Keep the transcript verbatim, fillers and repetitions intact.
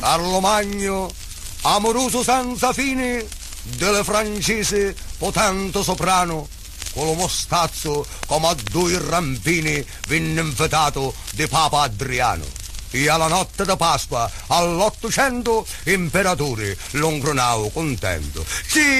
Carlo Magno, amoroso senza fine, delle francesi potente soprano, con lo mostazzo come a due rampini venne invitato di Papa Adriano. E alla notte di Pasqua, all'Ottocento, imperatore lo incronavo contento. Sì,